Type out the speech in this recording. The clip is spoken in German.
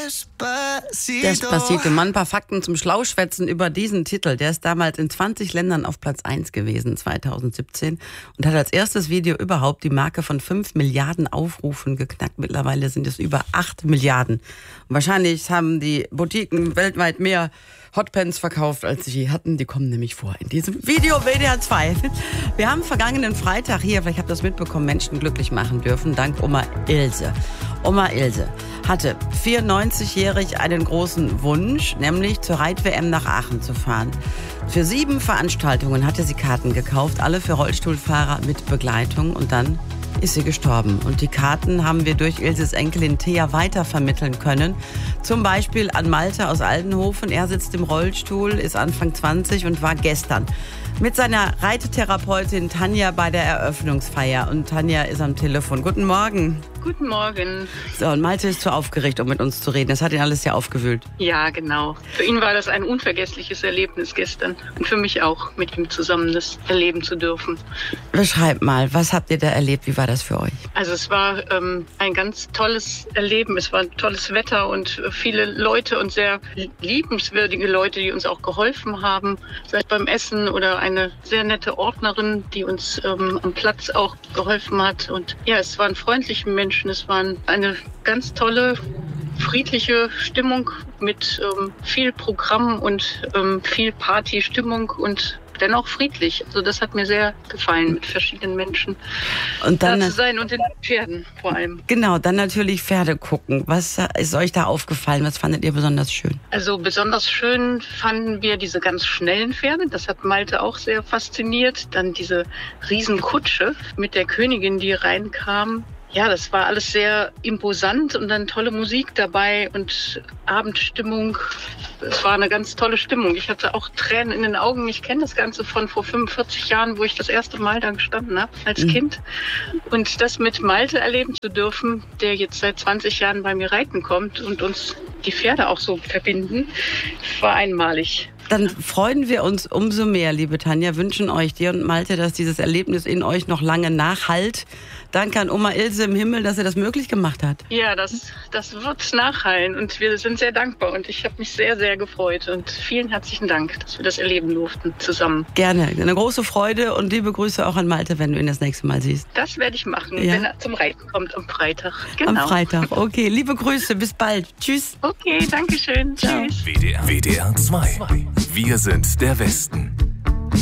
Despacito. Mal ein paar Fakten zum Schlauschwätzen über diesen Titel. Der ist damals in 20 Ländern auf Platz 1 gewesen, 2017. Und hat als erstes Video überhaupt die Marke von 5 Milliarden Aufrufen geknackt. Mittlerweile sind es über 8 Milliarden. Und wahrscheinlich haben die Boutiquen weltweit mehr Hotpants verkauft, als sie je hatten. Die kommen nämlich vor in diesem Video WDR 2. Wir haben vergangenen Freitag hier, vielleicht habt ihr das mitbekommen, Menschen glücklich machen dürfen, dank Oma Ilse. Oma Ilse hatte 94-jährig einen großen Wunsch, nämlich zur Reit-WM nach Aachen zu fahren. Für 7 Veranstaltungen hatte sie Karten gekauft, alle für Rollstuhlfahrer mit Begleitung, und dann ist sie gestorben. Und die Karten haben wir durch Ilses Enkelin Thea weitervermitteln können. Zum Beispiel an Malte aus Aldenhofen. Er sitzt im Rollstuhl, ist Anfang 20 und war gestern mit seiner Reitetherapeutin Tanja bei der Eröffnungsfeier. Und Tanja ist am Telefon. Guten Morgen. Guten Morgen. So, und Malte ist zu aufgeregt, um mit uns zu reden. Das hat ihn alles sehr aufgewühlt. Ja, genau. Für ihn war das ein unvergessliches Erlebnis gestern. Und für mich auch, mit ihm zusammen das erleben zu dürfen. Beschreibt mal, was habt ihr da erlebt? Wie war das für euch? Also es war ein ganz tolles Erleben. Es war tolles Wetter und viele Leute und sehr liebenswürdige Leute, die uns auch geholfen haben. Sei es beim Essen oder eine sehr nette Ordnerin, die uns am Platz auch geholfen hat. Und ja, es waren freundliche Menschen. Es war eine ganz tolle, friedliche Stimmung mit viel Programm und viel Partystimmung und dennoch friedlich. Also das hat mir sehr gefallen, mit verschiedenen Menschen und dann da zu sein und den Pferden vor allem. Genau, dann natürlich Pferde gucken. Was ist euch da aufgefallen? Was fandet ihr besonders schön? Also besonders schön fanden wir diese ganz schnellen Pferde. Das hat Malte auch sehr fasziniert. Dann diese Riesenkutsche mit der Königin, die reinkam. Ja, das war alles sehr imposant und dann tolle Musik dabei und Abendstimmung. Es war eine ganz tolle Stimmung. Ich hatte auch Tränen in den Augen. Ich kenne das Ganze von vor 45 Jahren, wo ich das erste Mal da gestanden habe als Kind. Und das mit Malte erleben zu dürfen, der jetzt seit 20 Jahren bei mir reiten kommt und uns die Pferde auch so verbinden, war einmalig. Dann freuen wir uns umso mehr, liebe Tanja, wünschen euch, dir und Malte, dass dieses Erlebnis in euch noch lange nachhallt. Danke an Oma Ilse im Himmel, dass er das möglich gemacht hat. Ja, das wird nachhallen und wir sind sehr dankbar und ich habe mich sehr, sehr gefreut und vielen herzlichen Dank, dass wir das erleben durften zusammen. Gerne, eine große Freude und liebe Grüße auch an Malte, wenn du ihn das nächste Mal siehst. Das werde ich machen, wenn er zum Reiten kommt am Freitag. Genau. Am Freitag, okay. Liebe Grüße, bis bald. Tschüss. Okay, danke schön. Ciao. Tschüss. WDR 2. Wir sind der Westen.